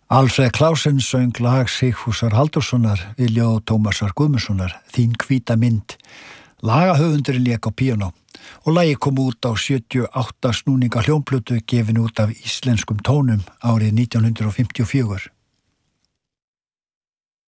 Alfreð Klausen söng lag Sigfúsar Halldórssonar við ljóð Tómasar Guðmundssonar, Þín hvíta mynd. Lagahöfundurinn lék á píanó og lagið kom út á 78 snúninga hljómplötu gefin út af íslenskum tónum árið 1954.